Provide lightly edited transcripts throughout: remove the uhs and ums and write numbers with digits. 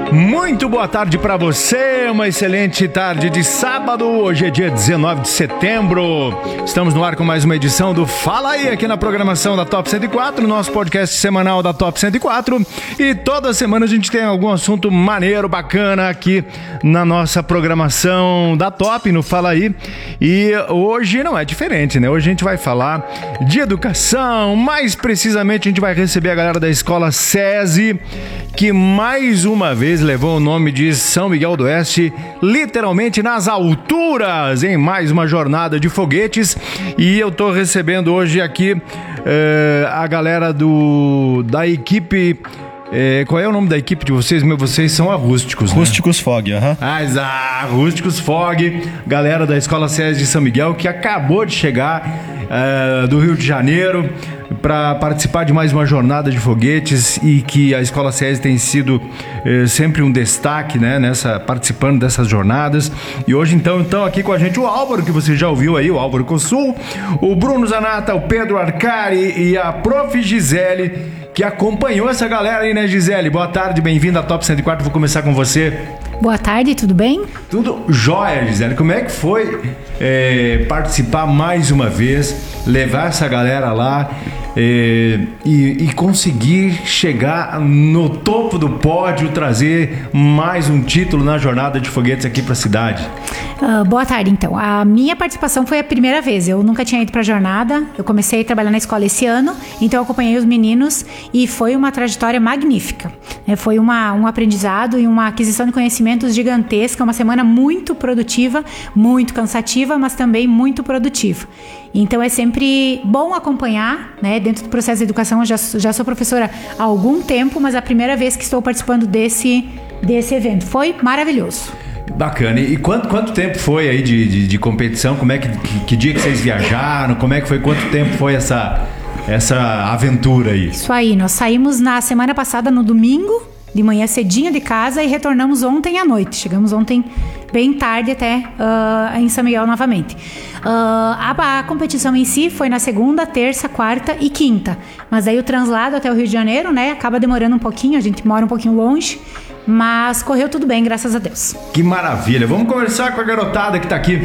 Muito boa tarde para você, uma excelente tarde de sábado. Hoje é dia 19 de setembro. Estamos no ar com mais uma edição do Fala Aí, aqui na programação da Top 104, nosso podcast semanal da Top 104. E toda semana a gente tem algum assunto maneiro, bacana aqui na nossa programação da Top, no Fala Aí. E hoje não é diferente, né? Hoje a gente vai falar de educação, mais precisamente a gente vai receber a galera da Escola SESI, que mais uma vez levou o nome de São Miguel do Oeste literalmente nas alturas em mais uma jornada de foguetes. E eu tô recebendo hoje aqui a galera da equipe. Qual é o nome da equipe de vocês? Vocês são a Rústicos, né? Rústicos Fog, aham. Rústicos Fog, galera da Escola SESI de São Miguel, que acabou de chegar do Rio de Janeiro para participar de mais uma jornada de foguetes, e que a Escola SESI tem sido sempre um destaque, né, participando dessas jornadas. E hoje então aqui com a gente o Álvaro, que você já ouviu aí, o Álvaro Cossul, o Bruno Zanata, o Pedro Arcari e a Prof. Gisele, que acompanhou essa galera aí, né, Gisele? Boa tarde, bem-vinda à Top 104, vou começar com você. Boa tarde, tudo bem? Tudo jóia, Gisele. Como é que foi participar mais uma vez, levar essa galera lá e conseguir chegar no topo do pódio, trazer mais um título na jornada de foguetes aqui para a cidade? Boa tarde, então. A minha participação foi a primeira vez. Eu nunca tinha ido para a jornada. Eu comecei a trabalhar na escola esse ano, então eu acompanhei os meninos e foi uma trajetória magnífica. Foi um aprendizado e uma aquisição de conhecimentos gigantesca, uma semana muito produtiva, muito cansativa, mas também muito produtiva. Então é sempre bom acompanhar, né? Dentro do processo de educação, eu já sou professora há algum tempo, mas é a primeira vez que estou participando desse evento. Foi maravilhoso. Bacana. E quanto tempo foi aí de competição? Como é que dia que vocês viajaram? Como é que foi? Quanto tempo foi essa aventura aí? Isso aí, nós saímos na semana passada, no domingo, de manhã cedinho de casa, e retornamos ontem à noite. Chegamos ontem bem tarde até em São Miguel novamente. A competição em si foi na segunda, terça, quarta e quinta. Mas aí o translado até o Rio de Janeiro, né, acaba demorando um pouquinho, a gente mora um pouquinho longe, mas correu tudo bem, graças a Deus. Que maravilha. Vamos conversar com a garotada que tá aqui.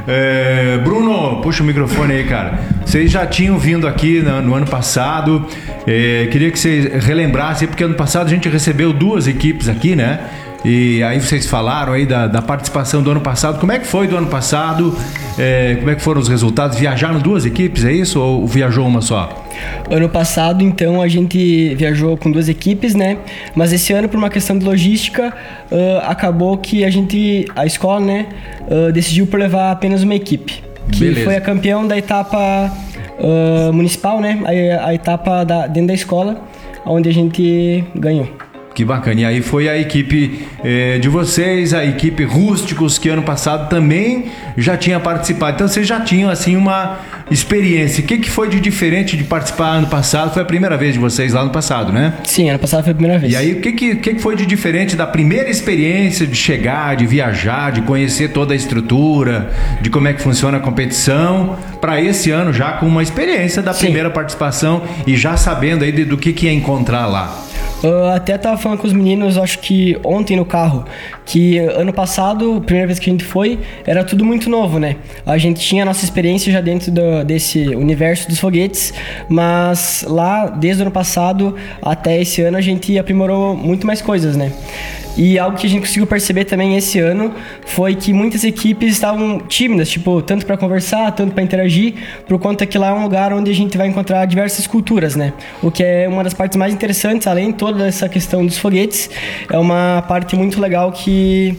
Bruno, puxa o microfone aí, cara. Vocês já tinham vindo aqui no ano passado. Queria que vocês relembrassem, porque ano passado a gente recebeu 2 equipes aqui, né? E aí vocês falaram aí da participação do ano passado. Como é que foi do ano passado? Como é que foram os resultados? Viajaram 2 equipes, é isso? Ou viajou uma só? Ano passado, então, a gente viajou com 2 equipes, né? Mas esse ano, por uma questão de logística, acabou que a escola, né, decidiu por levar apenas uma equipe. Que Beleza. Foi a campeão da etapa municipal, né? A etapa dentro da escola, onde a gente ganhou. Que bacana. E aí foi a equipe de vocês, a equipe Rústicos, que ano passado também já tinha participado. Então vocês já tinham assim uma experiência. O que foi de diferente de participar ano passado? Foi a primeira vez de vocês lá no passado, né? Sim, ano passado foi a primeira vez. E aí o que foi de diferente da primeira experiência de chegar, de viajar, de conhecer toda a estrutura, de como é que funciona a competição, para esse ano já com uma experiência da primeira participação e já sabendo aí do que ia encontrar lá? Até tava falando com os meninos, acho que ontem no carro, que ano passado, a primeira vez que a gente foi, era tudo muito novo, né? A gente tinha a nossa experiência já dentro desse universo dos foguetes, mas lá, desde o ano passado até esse ano, a gente aprimorou muito mais coisas, né? E algo que a gente conseguiu perceber também esse ano foi que muitas equipes estavam tímidas, tipo, tanto para conversar, tanto para interagir, por conta que lá é um lugar onde a gente vai encontrar diversas culturas, né? O que é uma das partes mais interessantes, além de toda essa questão dos foguetes, é uma parte muito legal que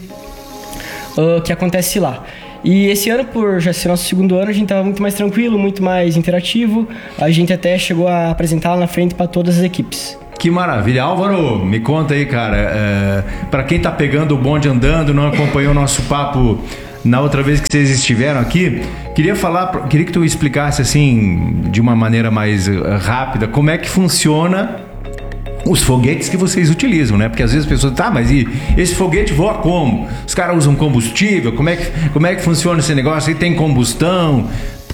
acontece lá. E esse ano, por já ser nosso segundo ano, a gente estava muito mais tranquilo, muito mais interativo. A gente até chegou a apresentar lá na frente para todas as equipes. Que maravilha. Álvaro, me conta aí, cara, para quem tá pegando o bonde andando, não acompanhou o nosso papo na outra vez que vocês estiveram aqui, queria que tu explicasse assim, de uma maneira mais rápida, como é que funciona os foguetes que vocês utilizam, né? Porque às vezes as pessoas, mas e esse foguete voa como? Os caras usam combustível? Como é que funciona esse negócio? Aí tem combustão?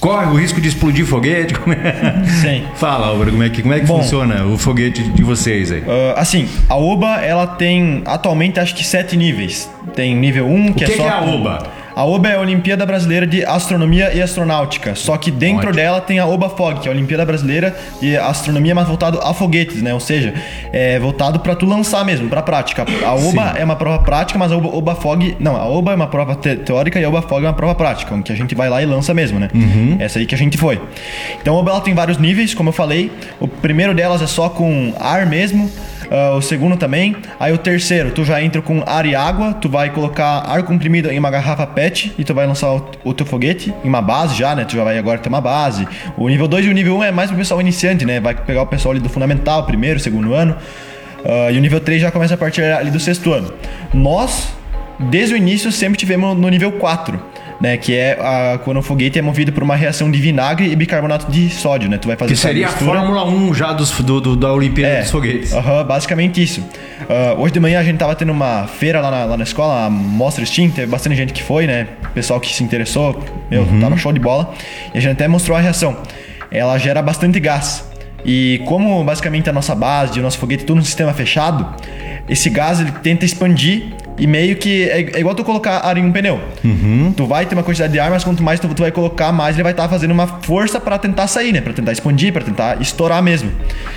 corre o risco de explodir foguete? Sim. Fala, Álvaro, como é que funciona o foguete de vocês aí? Assim, a OBA, ela tem atualmente acho que 7 níveis. Tem nível 1, que é só... O que é a OBA? A OBA é a Olimpíada Brasileira de Astronomia e Astronáutica, só que dentro dela tem a OBAFOG, que é a Olimpíada Brasileira de Astronomia, mas voltado a foguetes, né? Ou seja, é voltado para tu lançar mesmo, para prática. A OBA é uma prova prática, mas a OBAFOG... Não, a OBA é uma prova teórica e a OBAFOG é uma prova prática, onde a gente vai lá e lança mesmo, né? Essa aí que a gente foi. Então a OBA ela tem vários níveis, como eu falei. O primeiro delas é só com ar mesmo. O segundo também. Aí o terceiro, tu já entra com ar e água. Tu vai colocar ar comprimido em uma garrafa PET e tu vai lançar o teu foguete em uma base já, né? Tu já vai agora ter uma base. O nível 2 e o nível 1 é mais pro pessoal iniciante, né? Vai pegar o pessoal ali do fundamental, primeiro, segundo ano. E o nível 3 já começa a partir ali do sexto ano. Nós, desde o início, sempre tivemos no nível 4. Né, que é quando o foguete é movido por uma reação de vinagre e bicarbonato de sódio, né? Tu vai fazer que seria mistura. A Fórmula 1 já da Olimpíada dos Foguetes. Basicamente isso. Hoje de manhã a gente tava tendo uma feira lá na escola, a Mostra Steam, teve bastante gente que foi, né? Pessoal que se interessou, tava show de bola. E a gente até mostrou a reação. Ela gera bastante gás. E como basicamente a nossa base, o nosso foguete, tudo num sistema fechado, esse gás ele tenta expandir e meio que é igual tu colocar ar em um pneu. Tu vai ter uma quantidade de ar, mas quanto mais tu vai colocar, mais ele vai estar fazendo uma força para tentar sair, né? Para tentar expandir, para tentar estourar mesmo.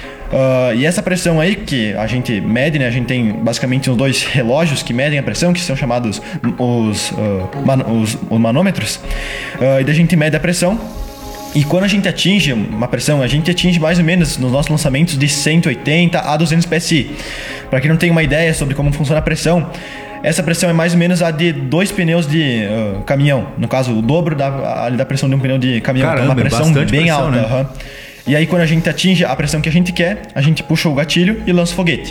E essa pressão aí que a gente mede, né? A gente tem basicamente uns 2 relógios que medem a pressão, que são chamados os manômetros. E daí a gente mede a pressão. E quando a gente atinge uma pressão, a gente atinge mais ou menos nos nossos lançamentos de 180 a 200 PSI. Para quem não tem uma ideia sobre como funciona a pressão, essa pressão é mais ou menos a de 2 pneus de caminhão. No caso, o dobro da pressão de um pneu de caminhão. Caramba, então, uma pressão bem alta. Né? E aí, quando a gente atinge a pressão que a gente quer, a gente puxa o gatilho e lança o foguete.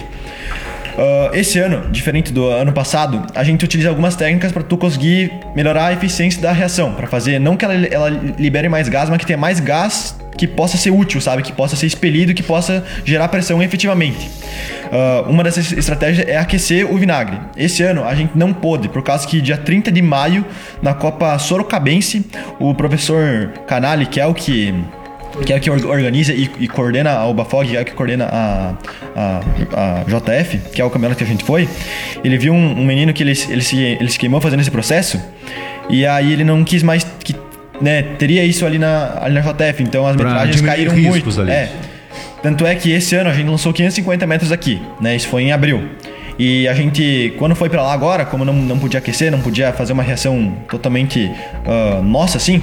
Esse ano, diferente do ano passado, a gente utiliza algumas técnicas para tu conseguir melhorar a eficiência da reação, para fazer, não que ela libere mais gás, mas que tenha mais gás que possa ser útil, sabe? Que possa ser expelido, que possa gerar pressão efetivamente. Uma dessas estratégias é aquecer o vinagre. Esse ano a gente não pôde, por causa que dia 30 de maio, na Copa Sorocabense, o professor Canali, que é o que organiza e coordena a OBAFOG, que é o que coordena a JF, que é o campeonato que a gente foi. Ele viu um menino que ele se queimou fazendo esse processo, e aí ele não quis mais que, né, teria isso ali na JF, então as metragens caíram muito. Tanto é que esse ano a gente lançou 550 metros aqui, né? Isso foi em abril. E a gente, quando foi pra lá agora, como não podia aquecer, não podia fazer uma reação totalmente nossa assim,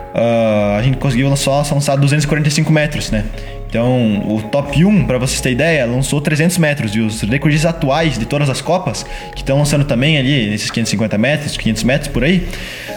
a gente conseguiu só lançar 245 metros, né? Então, o top 1, para vocês terem ideia, lançou 300 metros. E os recordes atuais de todas as Copas, que estão lançando também ali, nesses 550 metros, 500 metros por aí,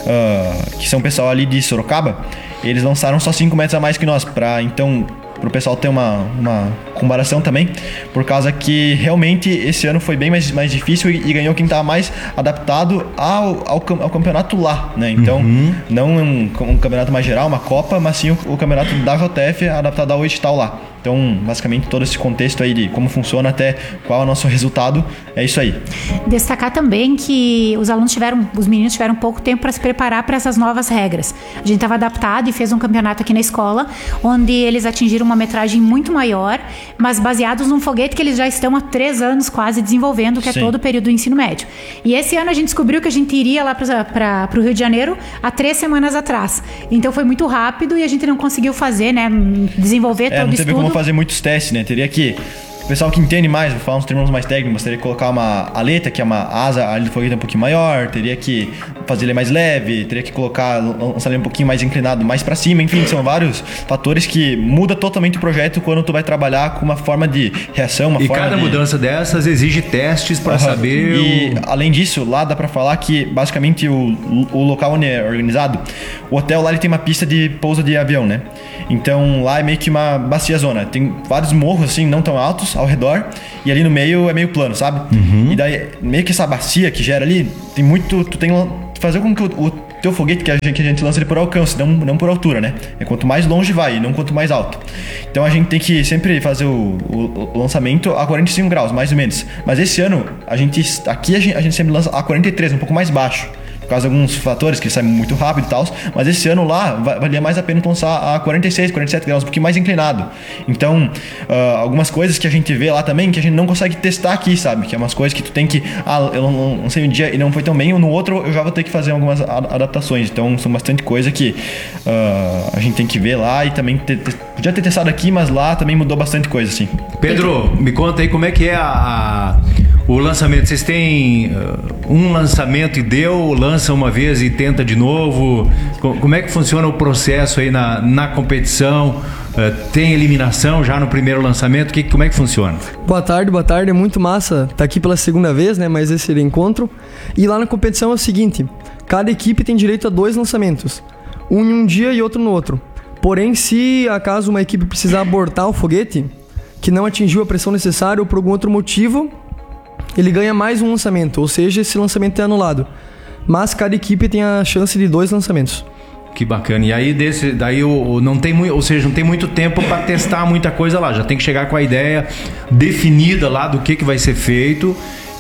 que são o pessoal ali de Sorocaba, eles lançaram só 5 metros a mais que nós, para o pessoal ter uma comparação também, por causa que realmente esse ano foi bem mais difícil e ganhou quem estava mais adaptado ao campeonato lá, né? Então, não um campeonato mais geral, uma Copa, mas sim o campeonato da JF adaptado ao edital lá. Então, basicamente, todo esse contexto aí de como funciona até qual é o nosso resultado, é isso aí. Destacar também que os meninos tiveram pouco tempo para se preparar para essas novas regras. A gente estava adaptado e fez um campeonato aqui na escola, onde eles atingiram uma metragem muito maior, mas baseados num foguete que eles já estão há 3 anos quase desenvolvendo, que é todo o período do ensino médio. E esse ano a gente descobriu que a gente iria lá para o Rio de Janeiro há 3 semanas atrás. Então foi muito rápido e a gente não conseguiu fazer, né, desenvolver todo o estudo. Fazer muitos testes, né? Teria que... O pessoal que entende mais, vou falar uns termos mais técnicos, teria que colocar uma aleta, que é uma asa ali do foguete um pouquinho maior, teria que fazer ele mais leve, teria que lançar ele um pouquinho mais inclinado, mais pra cima, enfim, são vários fatores que muda totalmente o projeto quando tu vai trabalhar com uma forma de reação, cada mudança dessas exige testes para saber... E além disso, lá dá pra falar que basicamente o local onde é organizado, o hotel lá ele tem uma pista de pouso de avião, né? Então lá é meio que uma bacia zona, tem vários morros assim, não tão altos ao redor, e ali no meio é meio plano, sabe? E daí, meio que essa bacia que gera ali, tem muito... Tu tem que fazer com que o teu foguete, que a gente lança ele por alcance, não por altura, né? É quanto mais longe vai, não quanto mais alto. Então a gente tem que sempre fazer o lançamento a 45 graus, mais ou menos. Mas esse ano, a gente sempre lança a 43, um pouco mais baixo. causa de alguns fatores que ele sai muito rápido e tal, mas esse ano lá valia mais a pena lançar a 46, 47 graus, um pouquinho mais inclinado. Então, algumas coisas que a gente vê lá também, que a gente não consegue testar aqui, sabe? Que é umas coisas que tu tem que, eu não sei, um dia e não foi tão bem, ou no outro eu já vou ter que fazer algumas adaptações. Então, são bastante coisa que a gente tem que ver lá e também podia ter testado aqui, mas lá também mudou bastante coisa, assim. Pedro, me conta aí como é que é o lançamento. Vocês têm um lançamento e lança uma vez e tenta de novo? Como é que funciona o processo aí na competição? Tem eliminação já no primeiro lançamento? Como é que funciona? Boa tarde, é muito massa estar aqui pela segunda vez, né? Mas esse encontro. E lá na competição é o seguinte: cada equipe tem direito a 2 lançamentos, um em um dia e outro no outro. Porém, se acaso uma equipe precisar abortar o foguete, que não atingiu a pressão necessária ou por algum outro motivo, ele ganha mais um lançamento, ou seja, esse lançamento é anulado. Mas cada equipe tem a chance de 2 lançamentos. Que bacana. E aí daí não tem muito, ou seja, não tem muito tempo para testar muita coisa lá. Já tem que chegar com a ideia definida lá do que vai ser feito.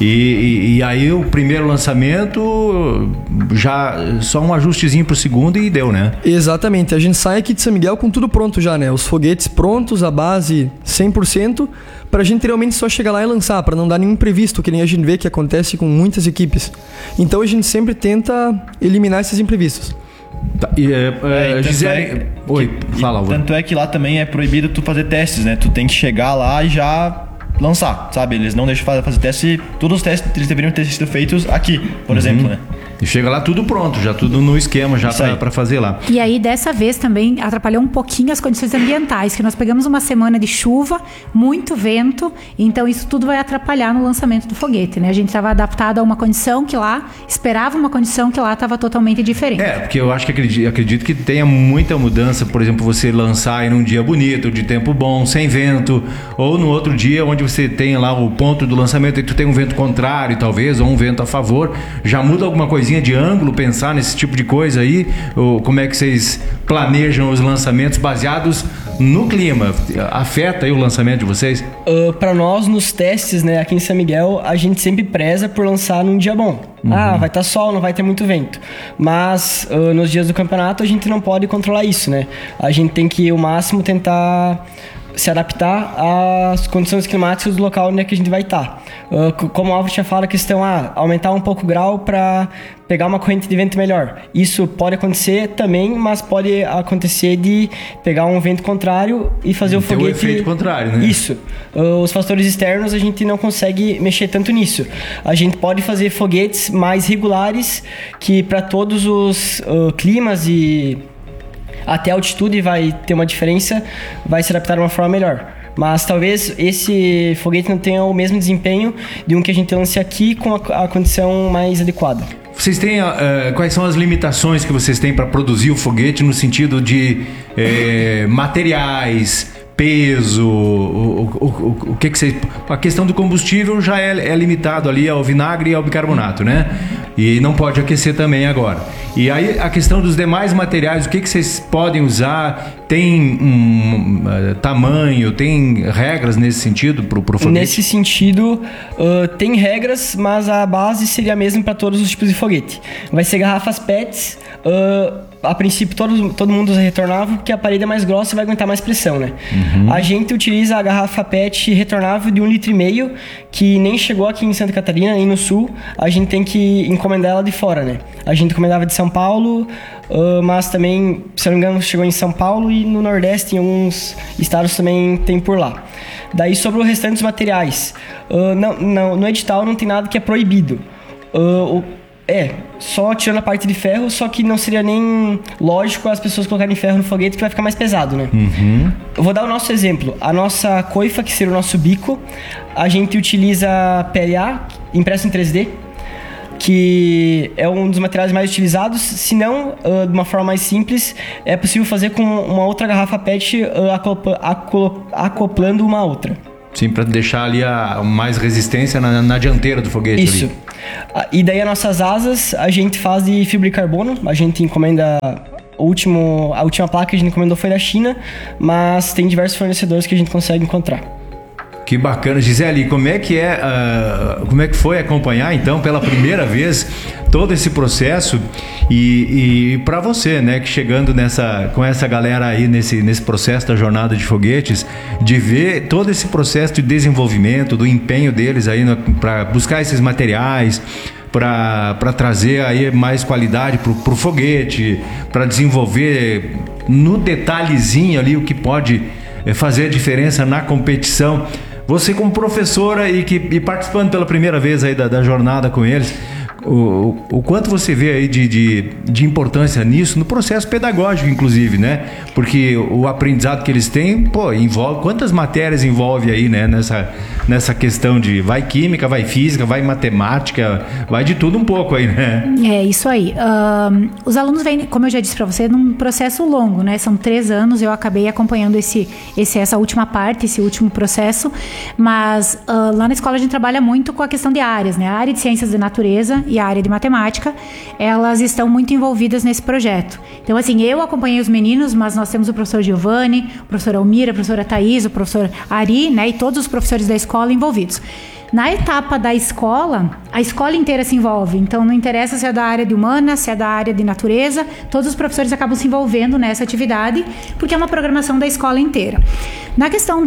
E aí o primeiro lançamento já só um ajustezinho pro segundo e deu, né? Exatamente. A gente sai aqui de São Miguel com tudo pronto já, né? Os foguetes prontos, a base 100%, pra gente realmente só chegar lá e lançar, pra não dar nenhum imprevisto, que nem a gente vê que acontece com muitas equipes. Então a gente sempre tenta eliminar esses imprevistos. Tá, Gisele... Oi, fala, Álvaro. Tanto é que lá também é proibido tu fazer testes, né? Tu tem que chegar lá e já lançar, sabe? Eles não deixam fazer teste. Todos os testes eles deveriam ter sido feitos aqui, por exemplo, né? E chega lá tudo pronto, já tudo no esquema, já para fazer lá. E aí, dessa vez também atrapalhou um pouquinho as condições ambientais, que nós pegamos uma semana de chuva, muito vento, então isso tudo vai atrapalhar no lançamento do foguete, né? A gente estava adaptado a uma condição que lá, esperava uma condição que lá estava totalmente diferente. Porque eu acho que acredito que tenha muita mudança, por exemplo, você lançar em um dia bonito, de tempo bom, sem vento, ou no outro dia onde você tem lá o ponto do lançamento e tu tem um vento contrário, talvez, ou um vento a favor, já muda alguma coisinha de ângulo, pensar nesse tipo de coisa aí? Ou como é que vocês planejam os lançamentos baseados no clima? Afeta aí o lançamento de vocês? Para nós, nos testes, né, aqui em São Miguel, a gente sempre preza por lançar num dia bom. Vai estar sol, não vai ter muito vento. Mas nos dias do campeonato a gente não pode controlar isso, né? A gente tem que, ao máximo, tentar se adaptar às condições climáticas do local onde é que a gente vai estar. Como o Álvaro tinha falado, a questão aumentar um pouco o grau para pegar uma corrente de vento melhor. Isso pode acontecer também, mas pode acontecer de pegar um vento contrário e fazer o foguete... Tem o efeito contrário, né? Isso. Os fatores externos a gente não consegue mexer tanto nisso. A gente pode fazer foguetes mais regulares, que para todos os climas e até a altitude vai ter uma diferença, vai se adaptar de uma forma melhor. Mas talvez esse foguete não tenha o mesmo desempenho de um que a gente lance aqui com a condição mais adequada. Vocês têm quais são as limitações que vocês têm para produzir o foguete no sentido de materiais, peso, o que vocês... A questão do combustível já é limitado ali ao vinagre e ao bicarbonato, né? E não pode aquecer também agora. E aí a questão dos demais materiais, o que vocês podem usar? Tem tamanho, tem regras nesse sentido pro foguete? Nesse sentido, tem regras, mas a base seria a mesma para todos os tipos de foguete. Vai ser garrafas PETs. A princípio todo mundo usa retornável porque a parede é mais grossa e vai aguentar mais pressão, né? A gente utiliza a garrafa PET retornável de 1,5 litro, que nem chegou aqui em Santa Catarina, nem no sul. A gente tem que encomendar ela de fora, né? A gente encomendava de São Paulo, mas também, se eu não me engano, chegou em São Paulo e no Nordeste, em alguns estados também tem por lá. Daí, sobre o restante dos materiais, no edital não tem nada que é proibido. Só tirando a parte de ferro, só que não seria nem lógico as pessoas colocarem ferro no foguete, que vai ficar mais pesado, né? Eu vou dar o nosso exemplo. A nossa coifa, que seria o nosso bico, a gente utiliza PLA, impresso em 3D, que é um dos materiais mais utilizados. Se não, de uma forma mais simples, é possível fazer com uma outra garrafa PET acoplando uma outra. Sim, para deixar ali mais resistência na dianteira do foguete. Isso. Ali. E daí as nossas asas a gente faz de fibra de carbono. A gente encomenda... A última placa que a gente encomendou foi da China, mas tem diversos fornecedores que a gente consegue encontrar. Que bacana. Gisele, como é que foi acompanhar, então, pela primeira vez todo esse processo e para você, né, que chegando com essa galera aí nesse processo da jornada de foguetes, de ver todo esse processo de desenvolvimento, do empenho deles aí para buscar esses materiais, para trazer aí mais qualidade pro foguete, para desenvolver no detalhezinho ali o que pode fazer a diferença na competição. Você como professora e participando pela primeira vez aí da jornada com eles, o quanto você vê aí de importância nisso, no processo pedagógico, inclusive, né? Porque o aprendizado que eles têm, envolve... Quantas matérias envolve aí, né? Nessa questão de... Vai química, vai física, vai matemática, vai de tudo um pouco aí, né? É, isso aí. Os alunos vêm, como eu já disse para você, num processo longo, né? São 3 anos, eu acabei acompanhando essa última parte, esse último processo, mas lá na escola a gente trabalha muito com a questão de áreas, né? A área de ciências da natureza e a área de matemática, elas estão muito envolvidas nesse projeto. Então, assim, eu acompanhei os meninos, mas nós temos o professor Giovanni, o professor Almira, a professora Thaís, o professor Ari, né, e todos os professores da escola envolvidos. Na etapa da escola, a escola inteira se envolve. Então, não interessa se é da área de humanas, se é da área de natureza, todos os professores acabam se envolvendo nessa atividade, porque é uma programação da escola inteira. Na questão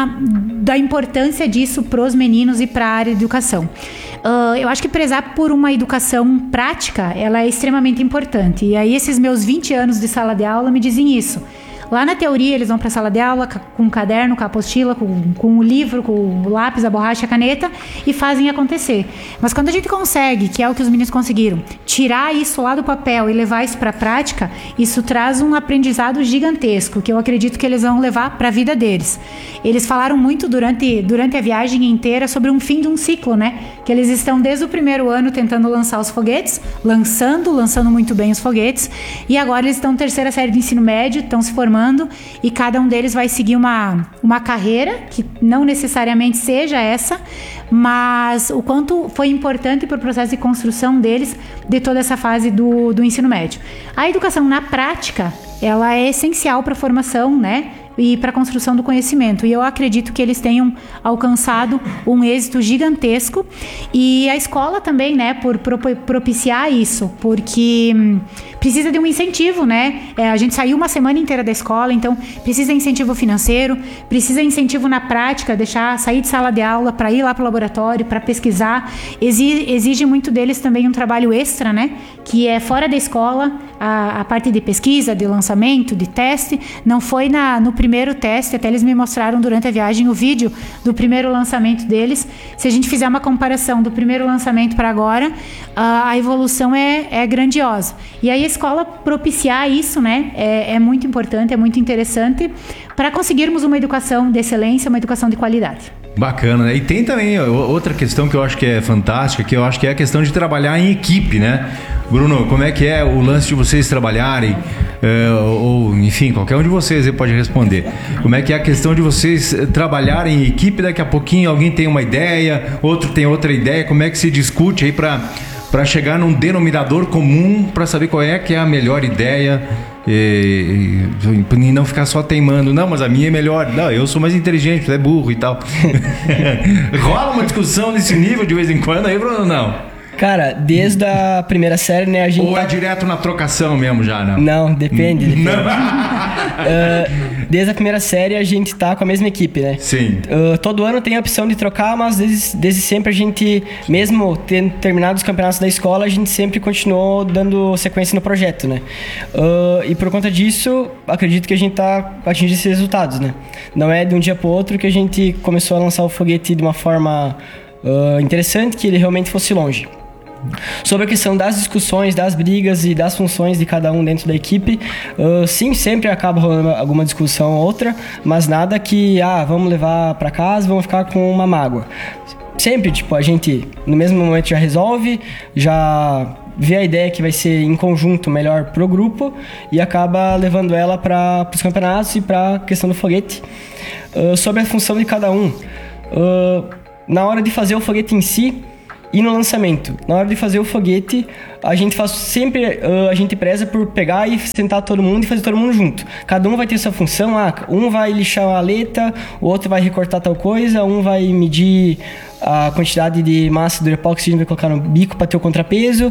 da importância disso para os meninos e para a área de educação, eu acho que prezar por uma educação prática, ela é extremamente importante. E aí, esses meus 20 anos de sala de aula me dizem isso. Lá na teoria, eles vão para a sala de aula com o caderno, com a apostila, com o livro, com o lápis, a borracha, a caneta e fazem acontecer. Mas quando a gente consegue, que é o que os meninos conseguiram, tirar isso lá do papel e levar isso para a prática, isso traz um aprendizado gigantesco, que eu acredito que eles vão levar para a vida deles. Eles falaram muito durante a viagem inteira sobre um fim de um ciclo, né? Que eles estão desde o primeiro ano tentando lançar os foguetes, lançando muito bem os foguetes, e agora eles estão na 3ª série de ensino médio, estão se formando, e cada um deles vai seguir uma carreira que não necessariamente seja essa, mas o quanto foi importante para o processo de construção deles de toda essa fase do ensino médio. A educação na prática, ela é essencial para a formação, né? E para a construção do conhecimento. E eu acredito que eles tenham alcançado um êxito gigantesco. E a escola também, né, por propiciar isso, porque precisa de um incentivo, né? A gente saiu uma semana inteira da escola, então precisa de incentivo financeiro, precisa de incentivo na prática, sair de sala de aula para ir lá para o laboratório, para pesquisar. Exige muito deles também um trabalho extra, né? Que é fora da escola, a parte de pesquisa, de lançamento, de teste. Não foi no primeiro teste, até eles me mostraram durante a viagem o vídeo do primeiro lançamento deles. Se a gente fizer uma comparação do primeiro lançamento para agora, a evolução é grandiosa. E aí a escola propiciar isso, né, é muito importante, é muito interessante para conseguirmos uma educação de excelência, uma educação de qualidade. Bacana, né? E tem também outra questão que eu acho que é fantástica, que eu acho que é a questão de trabalhar em equipe, né? Bruno, como é que é o lance de vocês trabalharem, ou enfim, qualquer um de vocês aí pode responder. Como é que é a questão de vocês trabalharem em equipe, daqui a pouquinho alguém tem uma ideia, outro tem outra ideia, como é que se discute aí para chegar num denominador comum, para saber qual é que é a melhor ideia e não ficar só teimando, não, mas a minha é melhor, não, eu sou mais inteligente, você é burro e tal. Rola uma discussão nesse nível de vez em quando aí, Bruno, não? Cara, desde a primeira série, né, a gente... Ou é direto na trocação mesmo já, não? Não, depende. Desde a primeira série a gente tá com a mesma equipe, né? Sim. Todo ano tem a opção de trocar, mas desde sempre a gente, mesmo tendo terminado os campeonatos da escola, a gente sempre continuou dando sequência no projeto, né? E por conta disso, acredito que a gente tá atingindo esses resultados, né? Não é de um dia pro outro que a gente começou a lançar o foguete de uma forma interessante, que ele realmente fosse longe. Sobre a questão das discussões, das brigas e das funções de cada um dentro da equipe, sim, sempre acaba rolando alguma discussão ou outra, mas nada que, vamos levar para casa, vamos ficar com uma mágoa. Sempre, tipo, a gente no mesmo momento já resolve, já vê a ideia que vai ser em conjunto melhor pro grupo e acaba levando ela para os campeonatos e para a questão do foguete. Sobre a função de cada um, na hora de fazer o foguete em si, E no lançamento, na hora de fazer o foguete, a gente faz sempre, a gente preza por pegar e sentar todo mundo e fazer todo mundo junto. Cada um vai ter sua função, um vai lixar a aleta, o outro vai recortar tal coisa, um vai medir a quantidade de massa do epóxi que a gente vai colocar no bico para ter o contrapeso,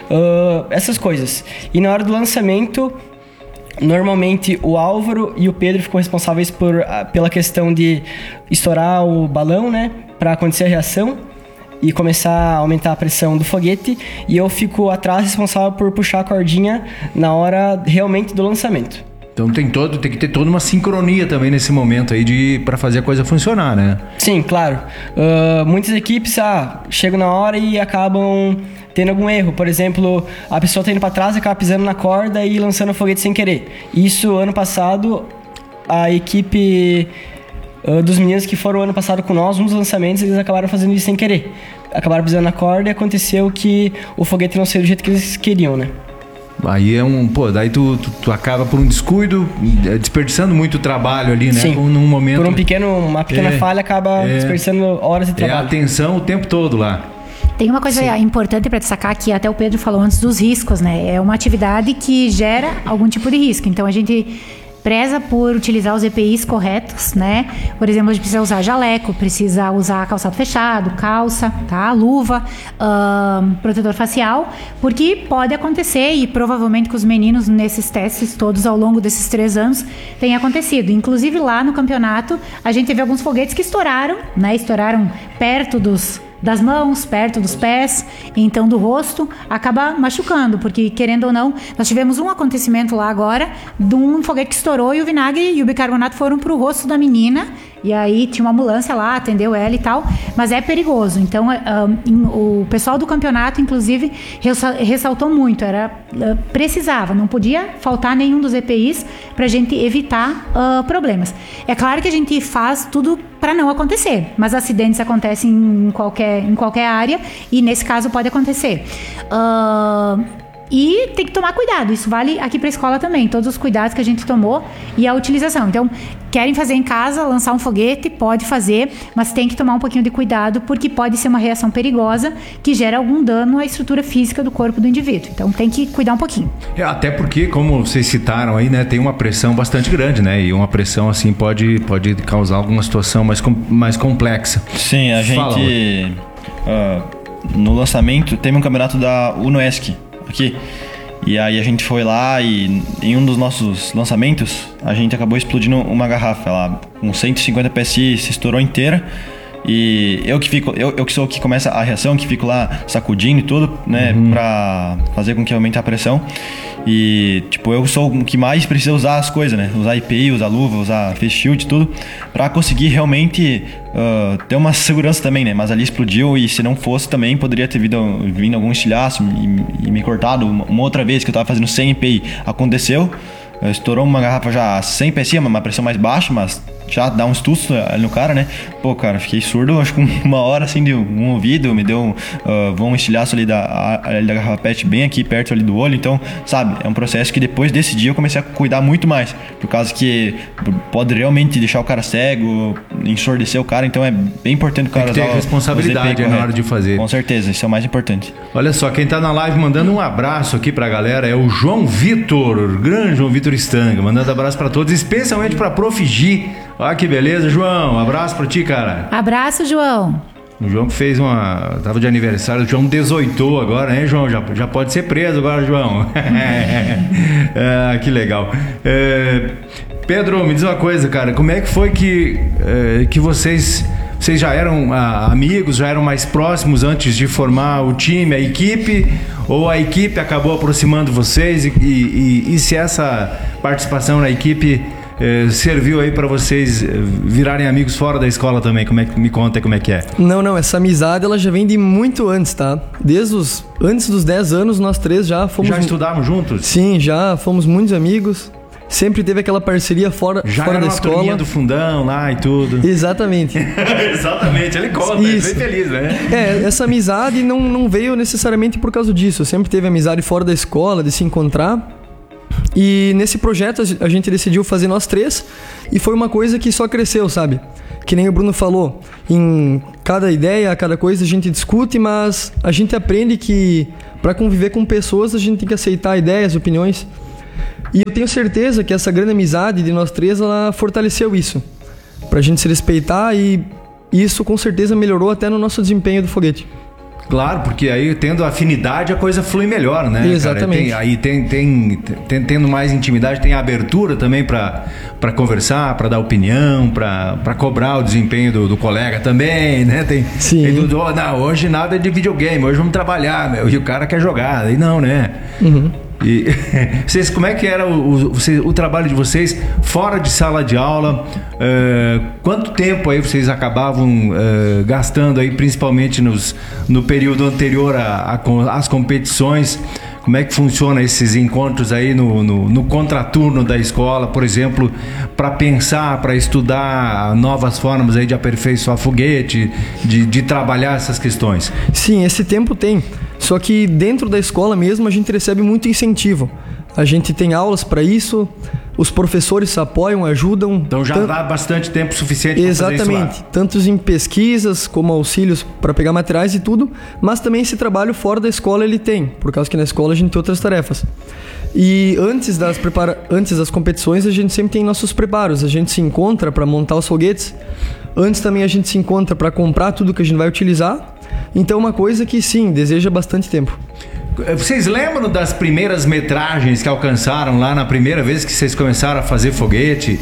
essas coisas. E na hora do lançamento, normalmente o Álvaro e o Pedro ficam responsáveis pela questão de estourar o balão, né, para acontecer a reação e começar a aumentar a pressão do foguete, e eu fico atrás responsável por puxar a cordinha na hora realmente do lançamento. Então tem que ter toda uma sincronia também nesse momento aí para fazer a coisa funcionar, né? Sim, claro. Muitas equipes chegam na hora e acabam tendo algum erro. Por exemplo, a pessoa tá indo para trás e acaba pisando na corda e lançando o foguete sem querer. Isso, ano passado, a equipe dos meninos que foram ano passado com nós, um dos lançamentos, eles acabaram fazendo isso sem querer. Acabaram pisando na corda e aconteceu que o foguete não saiu do jeito que eles queriam, né? Aí daí tu acaba por um descuido, desperdiçando muito trabalho ali, né? Sim. Num momento... Por uma pequena falha, acaba desperdiçando horas de trabalho. É a atenção o tempo todo lá. Tem uma coisa importante para destacar que até o Pedro falou antes dos riscos, né? É uma atividade que gera algum tipo de risco. Então a gente preza por utilizar os EPIs corretos, né? Por exemplo, a gente precisa usar jaleco, precisa usar calçado fechado, calça, tá? Luva, protetor facial, porque pode acontecer, e provavelmente com os meninos nesses testes todos ao longo desses 3 anos tem acontecido. Inclusive lá no campeonato a gente teve alguns foguetes que estouraram, né? Estouraram perto das mãos, perto dos pés, então do rosto, acaba machucando, porque querendo ou não, nós tivemos um acontecimento lá agora, de um foguete que estourou e o vinagre e o bicarbonato foram pro rosto da menina, e aí tinha uma ambulância lá, atendeu ela e tal, mas é perigoso. Então o pessoal do campeonato, inclusive, ressaltou muito, precisava, não podia faltar nenhum dos EPIs pra gente evitar problemas. É claro que a gente faz tudo para não acontecer, mas acidentes acontecem em qualquer área, e nesse caso pode acontecer. E tem que tomar cuidado, isso vale aqui para a escola também, todos os cuidados que a gente tomou e a utilização. Então, querem fazer em casa, lançar um foguete, pode fazer, mas tem que tomar um pouquinho de cuidado, porque pode ser uma reação perigosa que gera algum dano à estrutura física do corpo do indivíduo. Então, tem que cuidar um pouquinho. Até porque, como vocês citaram aí, né, tem uma pressão bastante grande, né? E uma pressão assim pode causar alguma situação mais complexa. Sim, a gente no lançamento teve um campeonato da UNOESC aqui, e aí a gente foi lá e em um dos nossos lançamentos a gente acabou explodindo uma garrafa, ela com 150 PSI se estourou inteira, e eu que sou o que começa a reação, que fico lá sacudindo e tudo, né, pra fazer com que aumente a pressão. E, tipo, eu sou o que mais precisa usar as coisas, né? Usar EPI, usar luva, usar face shield, tudo, pra conseguir realmente ter uma segurança também, né? Mas ali explodiu, e se não fosse também, poderia ter vindo algum estilhaço e me cortado. Uma outra vez que eu tava fazendo 100 EPI, aconteceu. Estourou uma garrafa já 100 PSI, uma pressão mais baixa, mas já dá um susto ali no cara, né? Pô, cara, fiquei surdo, acho que uma hora assim de um ouvido, me deu um estilhaço ali da garrafa PET bem aqui perto ali do olho. Então, sabe, é um processo que depois desse dia eu comecei a cuidar muito mais, por causa que pode realmente deixar o cara cego, ensurdecer o cara. Então é bem importante o cara usar a responsabilidade na hora de fazer. Com certeza, isso é o mais importante. Olha só, quem tá na live mandando um abraço aqui pra galera é o João Vitor, grande João Vitor Stanga, mandando abraço pra todos, especialmente pra Prof. G. Olha que beleza, João, um abraço pra ti, cara. Abraço, João. O João que fez tava de aniversário, o João 18 agora, né, João? Já pode ser preso agora, João. Que legal. Pedro, me diz uma coisa, cara, como é que foi que vocês já eram amigos, já eram mais próximos antes de formar o time, a equipe, ou a equipe acabou aproximando vocês e se essa participação na equipe serviu aí pra vocês virarem amigos fora da escola também? Me conta como é que é. Não, essa amizade ela já vem de muito antes, tá? Antes dos 10 anos, nós 3 já fomos... Já estudávamos juntos? Sim, já fomos muitos amigos. Sempre teve aquela parceria fora da escola. Já era uma turminha do fundão lá e tudo. Exatamente. Exatamente, ele conta, ele foi feliz, né? Essa amizade não veio necessariamente por causa disso. Sempre teve amizade fora da escola, de se encontrar. E nesse projeto a gente decidiu fazer nós 3 e foi uma coisa que só cresceu, sabe? que nem o Bruno falou, em cada ideia, cada coisa a gente discute, mas a gente aprende que para conviver com pessoas a gente tem que aceitar ideias, opiniões. E eu tenho certeza que essa grande amizade de nós três, ela fortaleceu isso, pra gente se respeitar, e isso com certeza melhorou até no nosso desempenho do foguete. Claro, porque aí tendo afinidade a coisa flui melhor, né? Exatamente. Cara? Aí tendo mais intimidade, tem abertura também para conversar, para dar opinião, para cobrar o desempenho do colega também, né? Sim. Não, hoje nada de videogame, hoje vamos trabalhar, meu, e o cara quer jogar, aí não, né? Uhum. E vocês, como é que era o trabalho de vocês fora de sala de aula? Quanto tempo aí vocês acabavam gastando aí, principalmente no período anterior às competições? Como é que funciona esses encontros aí no contraturno da escola, por exemplo, para pensar, para estudar novas formas aí de aperfeiçoar foguete, de trabalhar essas questões? Sim, esse tempo tem. Só que dentro da escola mesmo a gente recebe muito incentivo. A gente tem aulas para isso, os professores apoiam, ajudam. Então já dá bastante tempo suficiente para fazer isso lá. Exatamente, tanto em pesquisas como auxílios para pegar materiais e tudo, mas também esse trabalho fora da escola ele tem, por causa que na escola a gente tem outras tarefas. E antes das competições a gente sempre tem nossos preparos, a gente se encontra para montar os foguetes, antes também a gente se encontra para comprar tudo que a gente vai utilizar, então uma coisa que sim, deseja bastante tempo. Vocês lembram das primeiras metragens que alcançaram lá na primeira vez que vocês começaram a fazer foguete?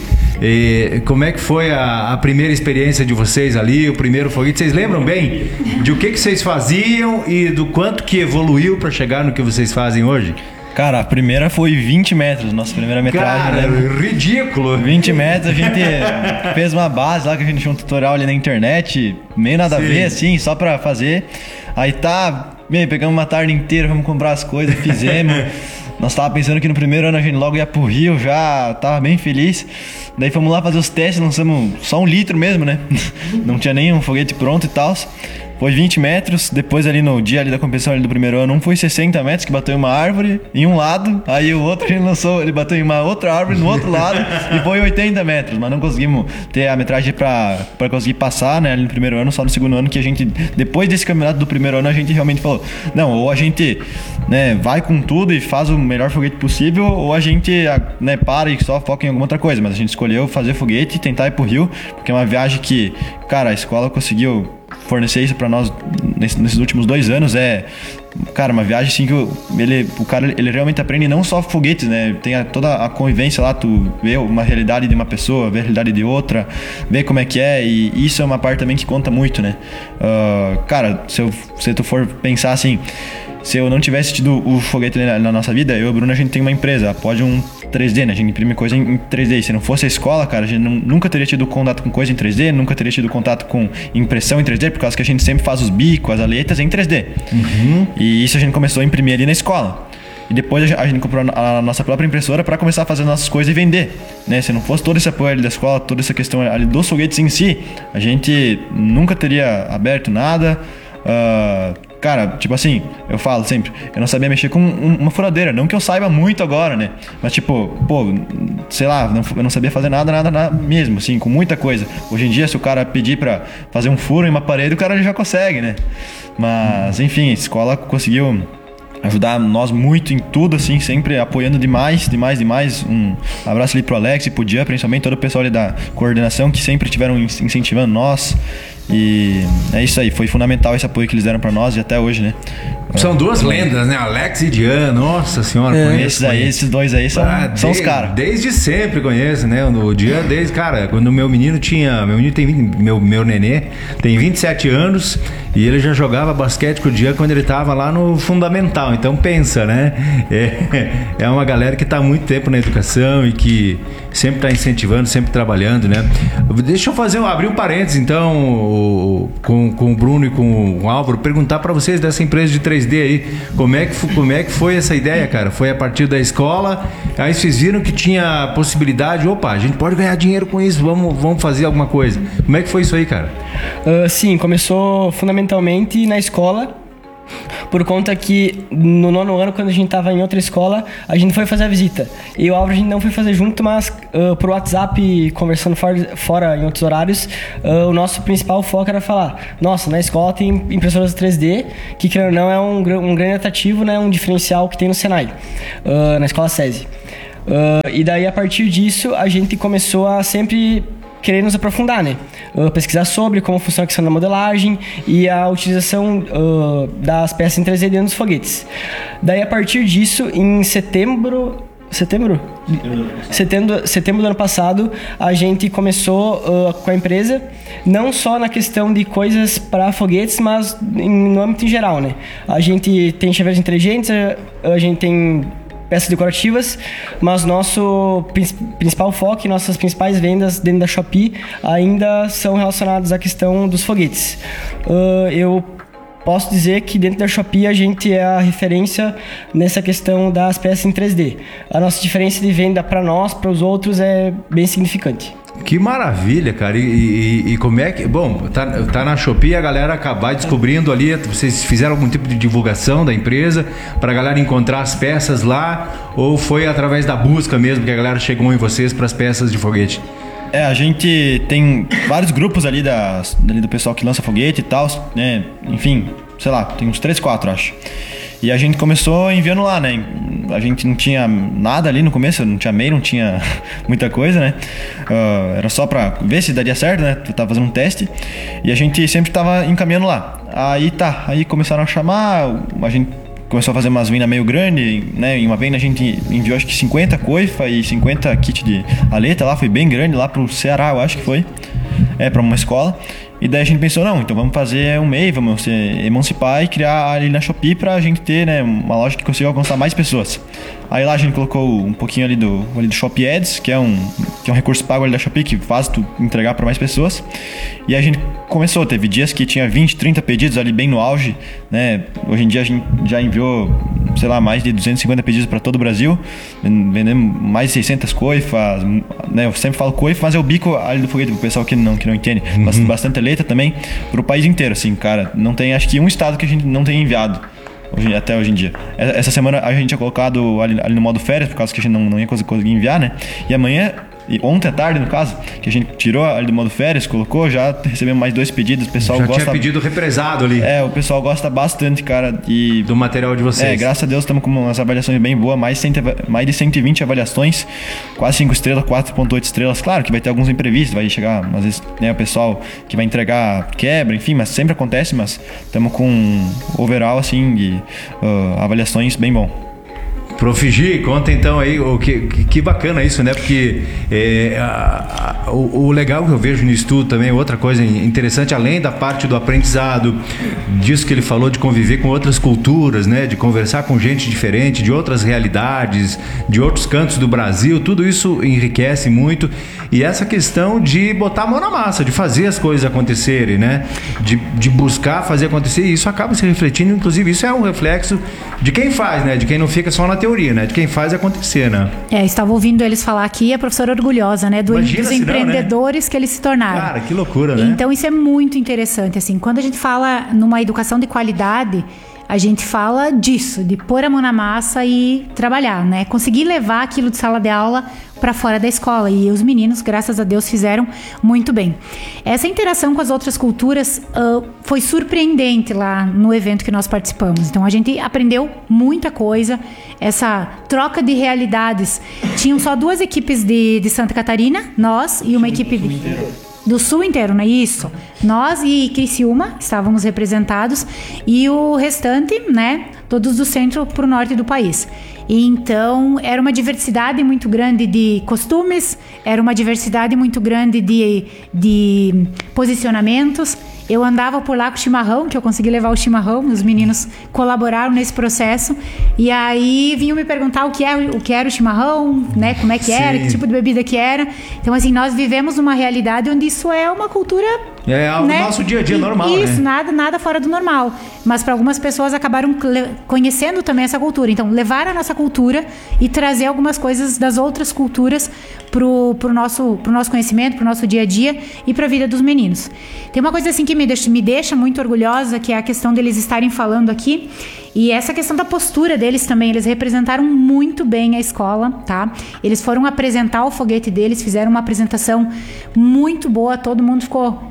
E como é que foi a primeira experiência de vocês ali, o primeiro foguete? Vocês lembram bem de o que vocês faziam e do quanto que evoluiu para chegar no que vocês fazem hoje? Cara, a primeira foi 20 metros, nossa primeira metragem. Cara, né? Ridículo. 20 metros, a gente fez uma base lá, que a gente tinha um tutorial ali na internet, meio nada a ver, assim, só pra fazer. Aí pegamos uma tarde inteira, vamos comprar as coisas, fizemos. Nós tava pensando que no primeiro ano a gente logo ia pro Rio, já tava bem feliz. Daí fomos lá fazer os testes, lançamos só 1 litro mesmo, né? Não tinha nem um foguete pronto e tal. Foi 20 metros, depois ali no dia ali da competição ali do primeiro ano, foi 60 metros, que bateu em uma árvore em um lado, aí o outro a gente lançou, ele bateu em uma outra árvore no outro lado e foi 80 metros, mas não conseguimos ter a metragem pra conseguir passar, né, ali no primeiro ano, só no segundo ano que a gente, depois desse campeonato do primeiro ano, a gente realmente falou, não, ou a gente, né, vai com tudo e faz o melhor foguete possível, ou a gente, né, para e só foca em alguma outra coisa, mas a gente escolheu fazer foguete e tentar ir pro Rio, porque é uma viagem que, cara, a escola conseguiu fornecer isso pra nós nesses últimos 2 anos. Cara, uma viagem assim que o cara ele realmente aprende não só foguetes, né? Tem toda a convivência lá, tu vê uma realidade de uma pessoa, vê a realidade de outra, vê como é que é, e isso é uma parte também que conta muito, né? Cara, se tu for pensar assim, se eu não tivesse tido o foguete na nossa vida, eu e o Bruno, a gente tem uma empresa, pode um 3D, né? A gente imprime coisa em 3D. E se não fosse a escola, cara, a gente nunca teria tido contato com coisa em 3D, nunca teria tido contato com impressão em 3D, por causa que a gente sempre faz os bicos, as aletas em 3D. Uhum. E isso a gente começou a imprimir ali na escola. E depois a gente comprou a nossa própria impressora para começar a fazer nossas coisas e vender, né? Se não fosse todo esse apoio ali da escola, toda essa questão ali dos foguetes em si, a gente nunca teria aberto nada. Cara, tipo assim, eu falo sempre, eu não sabia mexer com uma furadeira, não que eu saiba muito agora, né? Mas tipo, sei lá, eu não sabia fazer nada mesmo, assim, com muita coisa. Hoje em dia, se o cara pedir pra fazer um furo em uma parede, o cara já consegue, né? Mas, enfim, a escola conseguiu ajudar nós muito em tudo, assim, sempre apoiando demais. Um abraço ali pro Alex e pro Jean, principalmente todo o pessoal ali da coordenação, que sempre estiveram incentivando nós. E é isso aí, foi fundamental esse apoio que eles deram pra nós e até hoje, né? São 2 lendas, né? Alex e Dian, nossa senhora, conheço. Esses dois aí são os caras. Desde sempre conheço, né? O Dian, cara, quando o meu menino meu nenê tem 27 anos e ele já jogava basquete com o Dian quando ele tava lá no fundamental, então pensa, né? É uma galera que tá há muito tempo na educação e que sempre tá incentivando, sempre trabalhando, né? Deixa eu abrir um parênteses, então, com o Bruno e com o Álvaro, perguntar pra vocês dessa empresa de 3D aí, como é que foi essa ideia, cara? Foi a partir da escola, aí vocês viram que tinha possibilidade, a gente pode ganhar dinheiro com isso, vamos fazer alguma coisa. Como é que foi isso aí, cara? Sim, começou fundamentalmente na escola, Por conta que no 9º ano, quando a gente tava em outra escola, a gente foi fazer a visita. E o Álvaro a gente não foi fazer junto, mas por WhatsApp, conversando fora em outros horários, o nosso principal foco era falar: nossa, na escola tem impressoras 3D, que querendo ou não é um grande atrativo, né, um diferencial que tem no Senai, na escola SESI. E daí, a partir disso, a gente começou a sempre querer nos aprofundar, né? Pesquisar sobre como funciona a questão da modelagem e a utilização das peças em 3D dentro dos foguetes. Daí, a partir disso, em setembro do ano passado, a gente começou com a empresa, não só na questão de coisas para foguetes, mas no âmbito em geral, né? A gente tem chaveiros inteligentes, a gente tem peças decorativas, mas nosso principal foco e nossas principais vendas dentro da Shopee ainda são relacionadas à questão dos foguetes. Eu posso dizer que dentro da Shopee a gente é a referência nessa questão das peças em 3D. A nossa diferença de venda para nós, para os outros, é bem significante. Que maravilha, cara. E como é que... Bom, tá na Shopee, a galera acabar descobrindo ali, vocês fizeram algum tipo de divulgação da empresa pra galera encontrar as peças lá, ou foi através da busca mesmo que a galera chegou em vocês para as peças de foguete? A gente tem vários grupos ali do pessoal que lança foguete e tal, né? Enfim, sei lá, tem uns 3, 4, acho. E a gente começou enviando lá, né? A gente não tinha nada ali no começo, não tinha e-mail, não tinha muita coisa, né? Era só pra ver se daria certo, né? Tu tava fazendo um teste. E a gente sempre tava encaminhando lá. Aí começaram a chamar, a gente começou a fazer umas vendas meio grandes, né? Em uma venda a gente enviou acho que 50 coifa e 50 kit de aleta lá, foi bem grande, lá pro Ceará, eu acho que foi. Pra uma escola. E daí a gente pensou, não, então vamos fazer um MEI, vamos se emancipar e criar ali na Shopee pra gente ter, né, uma loja que consiga alcançar mais pessoas. Aí lá a gente colocou um pouquinho ali do Shopee Ads, que é um recurso pago ali da Shopee, que faz tu entregar para mais pessoas. E a gente começou, teve dias que tinha 20, 30 pedidos ali bem no auge, né? Hoje em dia a gente já enviou, sei lá, mais de 250 pedidos para todo o Brasil, vendemos mais de 600 coifas, né? Eu sempre falo coifa, mas é o bico ali do foguete, pro pessoal que não entende. Bastante aleta também, pro país inteiro, assim, cara. Não tem, acho que um estado que a gente não tenha enviado. Até hoje em dia. Essa semana a gente tinha colocado ali no modo férias, por causa que a gente não ia conseguir enviar, né? E amanhã, ontem à tarde, no caso, que a gente tirou ali do modo férias, colocou, já recebemos mais 2 pedidos. O pessoal gosta. Tinha pedido represado ali. O pessoal gosta bastante, cara. Do material de vocês. Graças a Deus estamos com umas avaliações bem boas, mais de 120 avaliações, quase 5 estrelas, 4.8 estrelas. Claro que vai ter alguns imprevistos, vai chegar, às vezes, né, o pessoal que vai entregar quebra, enfim, mas sempre acontece, mas estamos com um overall, assim, de avaliações bem bom. Prof. Gi, conta então aí, que bacana isso, né? Porque o legal que eu vejo no estudo também, outra coisa interessante, além da parte do aprendizado, disso que ele falou de conviver com outras culturas, né? De conversar com gente diferente, de outras realidades, de outros cantos do Brasil, tudo isso enriquece muito. E essa questão de botar a mão na massa, de fazer as coisas acontecerem, né? De buscar fazer acontecer, e isso acaba se refletindo, inclusive isso é um reflexo de quem faz, né? De quem não fica só na teoria, né? De quem faz acontecer, né? Estava ouvindo eles falar aqui, a professora orgulhosa, né? Dos empreendedores, né, que eles se tornaram. Cara, que loucura, né? Então isso é muito interessante, assim. Quando a gente fala numa educação de qualidade, a gente fala disso, de pôr a mão na massa e trabalhar, né? Conseguir levar aquilo de sala de aula para fora da escola. E os meninos, graças a Deus, fizeram muito bem. Essa interação com as outras culturas foi surpreendente lá no evento que nós participamos. Então, a gente aprendeu muita coisa. Essa troca de realidades. Tinham só 2 equipes de Santa Catarina, nós e uma equipe do Sul inteiro, não é isso? Nós e Criciúma estávamos representados e o restante, né, todos do centro para o norte do país. Então, era uma diversidade muito grande de costumes, era uma diversidade muito grande de posicionamentos. Eu andava por lá com o chimarrão, que eu consegui levar o chimarrão, os meninos colaboraram nesse processo. E aí vinham me perguntar o que era o chimarrão, né? Como é que era, que tipo de bebida que era. Então, assim, nós vivemos uma realidade onde isso é uma cultura É o nosso dia a dia normal, isso, né? nada fora do normal. Mas para algumas pessoas acabaram conhecendo também essa cultura. Então, levar a nossa cultura e trazer algumas coisas das outras culturas pro nosso conhecimento, pro nosso dia a dia e pra vida dos meninos. Tem uma coisa assim que me deixa muito orgulhosa, que é a questão deles estarem falando aqui. E essa questão da postura deles também, eles representaram muito bem a escola, tá? Eles foram apresentar o foguete deles, fizeram uma apresentação muito boa, todo mundo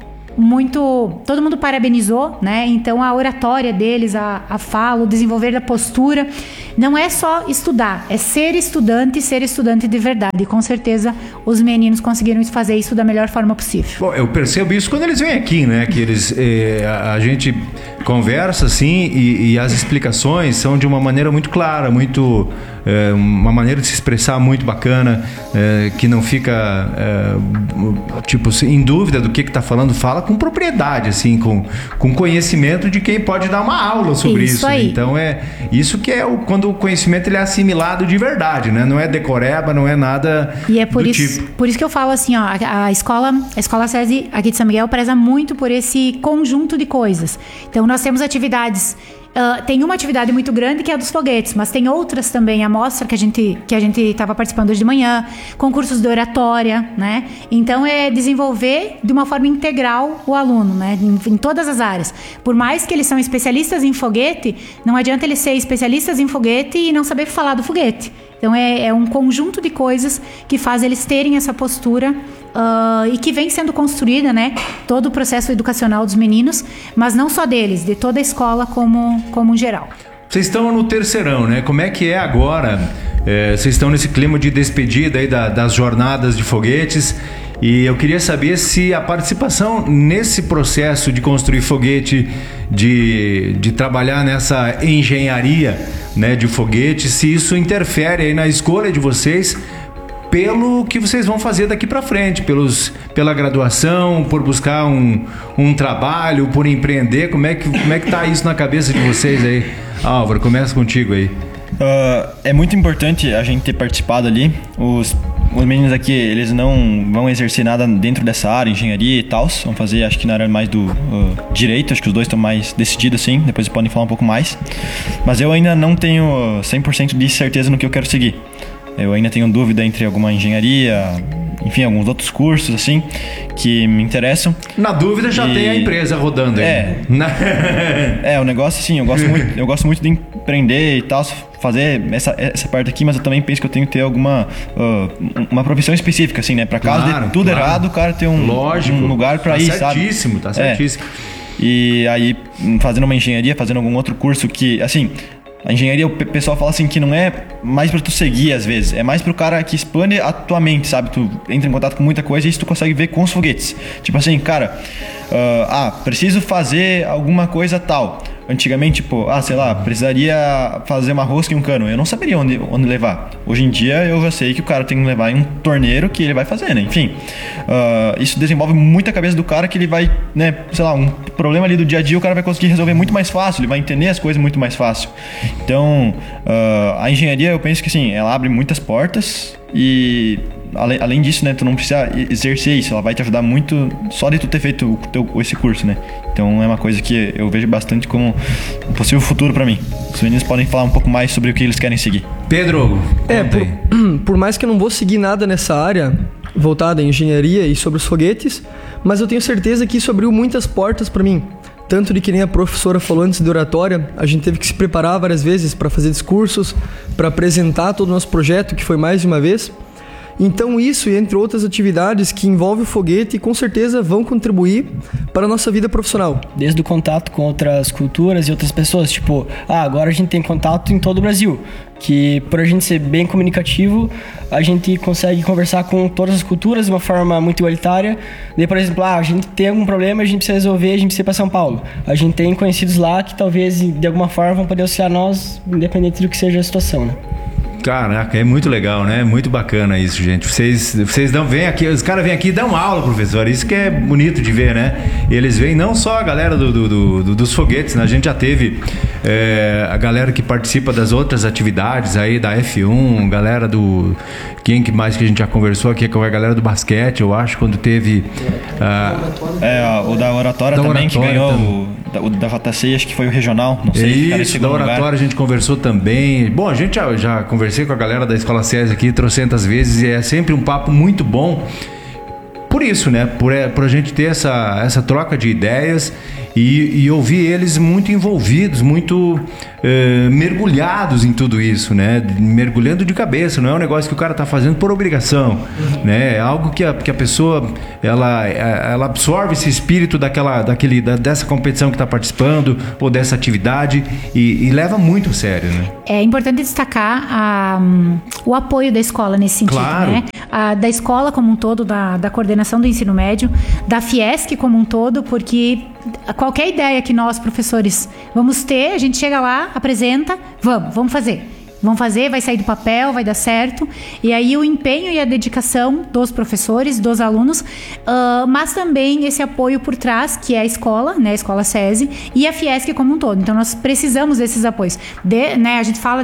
parabenizou, né? Então a oratória deles, a fala, o desenvolver da postura, não é só estudar, é ser estudante de verdade. E com certeza os meninos conseguiram fazer isso da melhor forma possível. Bom, eu percebo isso quando eles vêm aqui, né? Que eles, a gente conversa assim e as explicações são de uma maneira muito clara, muito uma maneira de se expressar muito bacana, que não fica tipo em dúvida do que está falando, fala com propriedade, assim, com conhecimento de quem pode dar uma aula sobre isso. Né? Então isso que é quando o conhecimento ele é assimilado de verdade, né? Não é decoreba, não é nada. E é por isso que eu falo assim, ó, a escola SESI aqui de São Miguel preza muito por esse conjunto de coisas. Então nós temos atividades. Tem uma atividade muito grande que é a dos foguetes, mas tem outras também, a mostra que a gente estava participando hoje de manhã, concursos de oratória, né? Então é desenvolver de uma forma integral o aluno, né? Em todas as áreas. Por mais que eles são especialistas em foguete, não adianta eles ser especialistas em foguete e não saber falar do foguete. Então é um conjunto de coisas que faz eles terem essa postura e que vem sendo construída, né? Todo o processo educacional dos meninos, mas não só deles, de toda a escola como geral. Vocês estão no terceirão, né? Como é que é agora? Vocês estão nesse clima de despedida aí das jornadas de foguetes. E eu queria saber se a participação nesse processo de construir foguete, de trabalhar nessa engenharia, né, de foguete, se isso interfere aí na escolha de vocês pelo que vocês vão fazer daqui para frente, pela graduação, por buscar um trabalho, por empreender. Como é que tá isso na cabeça de vocês aí? Álvaro, começa contigo aí. É muito importante a gente ter participado ali. Os meninos aqui, eles não vão exercer nada dentro dessa área, engenharia e tal. Vão fazer, acho que na área mais do direito. Acho que os dois estão mais decididos, assim. Depois eles podem falar um pouco mais. Mas eu ainda não tenho 100% de certeza no que eu quero seguir. Eu ainda tenho dúvida entre alguma engenharia, enfim, alguns outros cursos, assim, que me interessam. Na dúvida já tem a empresa rodando aí. O negócio, assim, eu gosto muito de empreender e tal, fazer essa parte aqui, mas eu também penso que eu tenho que ter alguma uma profissão específica, assim, né? Pra caso de tudo errado, o cara ter um lugar pra ir, sabe? Tá certíssimo. E aí, fazendo uma engenharia, fazendo algum outro curso que, assim... A engenharia, o pessoal fala assim que não é mais pra tu seguir às vezes, é mais pro cara que expande a tua mente, sabe? Tu entra em contato com muita coisa e isso tu consegue ver com os foguetes. Tipo assim, cara, preciso fazer alguma coisa tal. Antigamente, sei lá, precisaria fazer uma rosca e um cano. Eu não saberia onde levar. Hoje em dia eu já sei que o cara tem que levar em um torneiro que ele vai fazer, né? Enfim, isso desenvolve muito a cabeça do cara, que ele vai, né, sei lá, um problema ali do dia a dia o cara vai conseguir resolver muito mais fácil, ele vai entender as coisas muito mais fácil. Então, a engenharia, eu penso que assim, ela abre muitas portas e... Além disso, né, tu não precisa exercer isso, ela vai te ajudar muito só de tu ter feito esse curso, né? Então é uma coisa que eu vejo bastante como um possível futuro pra mim. Os meninos podem falar um pouco mais sobre o que eles querem seguir. Pedro, por mais que eu não vou seguir nada nessa área voltada à engenharia e sobre os foguetes, mas eu tenho certeza que isso abriu muitas portas pra mim. Tanto de que nem a professora falou antes de oratória, a gente teve que se preparar várias vezes para fazer discursos, para apresentar todo o nosso projeto, que foi mais de uma vez. Então isso, e entre outras atividades que envolvem o foguete, com certeza vão contribuir para a nossa vida profissional. Desde o contato com outras culturas e outras pessoas, tipo, agora a gente tem contato em todo o Brasil, que por a gente ser bem comunicativo, a gente consegue conversar com todas as culturas de uma forma muito igualitária. Daí, por exemplo, a gente tem algum problema, a gente precisa resolver, a gente precisa ir para São Paulo. A gente tem conhecidos lá que talvez de alguma forma vão poder auxiliar nós, independente do que seja a situação, né? Caraca, é muito legal, né? Muito bacana isso, gente. Vocês vêm aqui, os caras vêm aqui e dão aula, professor. Isso que é bonito de ver, né? Eles vêm não só a galera dos foguetes, né? A gente já teve a galera que participa das outras atividades aí da F1, galera do... Quem que mais que a gente já conversou aqui, com a galera do basquete, eu acho, quando teve... o da oratória da também, oratória que ganhou também. o da JC, acho que foi o regional, não sei. Isso, da oratória a gente conversou também. Bom, a gente já conversei com a galera da Escola SESI aqui trocentas vezes e é sempre um papo muito bom. Por isso, né? Por a gente ter essa troca de ideias e ouvir eles muito envolvidos, muito mergulhados em tudo isso, né? Mergulhando de cabeça, não é um negócio que o cara tá fazendo por obrigação, né? É algo que a pessoa, ela absorve esse espírito dessa competição que tá participando ou dessa atividade e leva muito a sério, né? É importante destacar o apoio da escola nesse sentido, Claro. né? Da escola como um todo, da coordenação do ensino médio, da Fiesc como um todo, porque qualquer ideia que nós, professores, vamos ter, a gente chega lá, apresenta, vamos fazer. Vamos fazer, vai sair do papel, vai dar certo. E aí o empenho e a dedicação dos professores, dos alunos, mas também esse apoio por trás, que é a escola, né, a Escola SESI, e a Fiesc como um todo. Então nós precisamos desses apoios. Né, a gente fala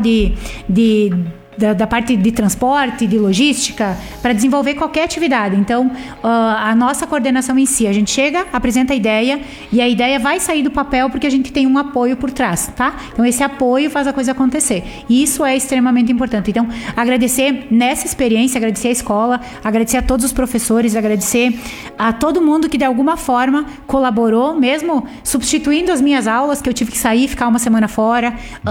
da parte de transporte, de logística, para desenvolver qualquer atividade. Então, a nossa coordenação em si, a gente chega, apresenta a ideia e a ideia vai sair do papel porque a gente tem um apoio por trás, tá? Então, esse apoio faz a coisa acontecer. E isso é extremamente importante. Então, agradecer nessa experiência, agradecer a escola, agradecer a todos os professores, agradecer a todo mundo que de alguma forma colaborou, mesmo substituindo as minhas aulas, que eu tive que sair, ficar uma semana fora,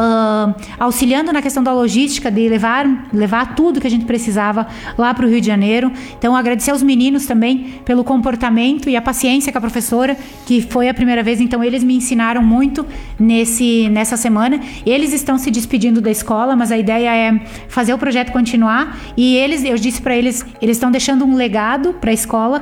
auxiliando na questão da logística, de levar tudo que a gente precisava lá para o Rio de Janeiro. Então, agradecer aos meninos também pelo comportamento e a paciência com a professora, que foi a primeira vez. Então, eles me ensinaram muito nessa semana. Eles estão se despedindo da escola, mas a ideia é fazer o projeto continuar. E eu disse para eles, eles estão deixando um legado para a escola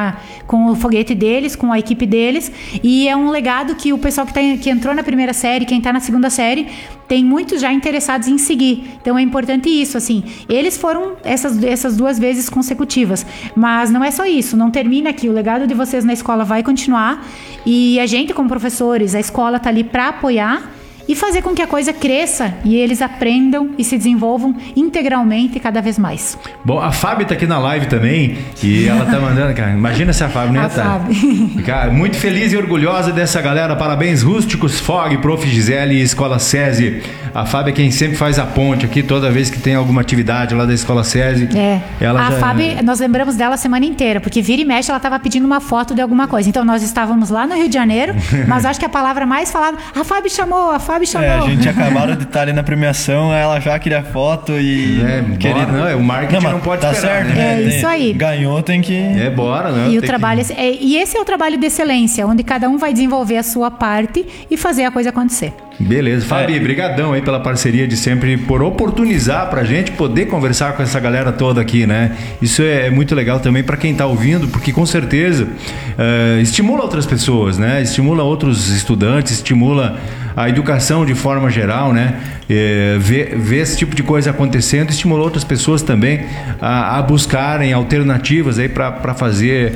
com o foguete deles, com a equipe deles. E é um legado que o pessoal que entrou na primeira série, quem está na segunda série, tem muitos já interessados em seguir. Então é importante isso, assim. Eles foram essas 2 vezes consecutivas. Mas não é só isso, não termina aqui. O legado de vocês na escola vai continuar. E a gente, como professores, a escola está ali para apoiar e fazer com que a coisa cresça e eles aprendam e se desenvolvam integralmente cada vez mais. Bom, a Fábio tá aqui na live também e ela tá mandando, cara, imagina se a Fábio não ia estar. Cara, muito feliz e orgulhosa dessa galera, parabéns Rústicos, Fog, Prof. Gisele e Escola SESI. A Fábio é quem sempre faz a ponte aqui, toda vez que tem alguma atividade lá da Escola SESI. A Fábio, nós lembramos dela a semana inteira, porque vira e mexe ela tava pedindo uma foto de alguma coisa. Então nós estávamos lá no Rio de Janeiro, mas acho que a palavra mais falada, a Fábio chamou. A gente acabaram de estar ali na premiação, ela já queria foto e... o marketing não pode tá esperar, certo, né? É isso aí. Ganhou, tem que... Bora, né? E o trabalho e esse é o trabalho de excelência, onde cada um vai desenvolver a sua parte e fazer a coisa acontecer. Beleza, Fabi, brigadão aí pela parceria de sempre, por oportunizar pra gente poder conversar com essa galera toda aqui, né? Isso é muito legal também pra quem tá ouvindo, porque com certeza estimula outras pessoas, né? Estimula outros estudantes, estimula a educação de forma geral, né? Ver esse tipo de coisa acontecendo estimula outras pessoas também a buscarem alternativas aí para fazer,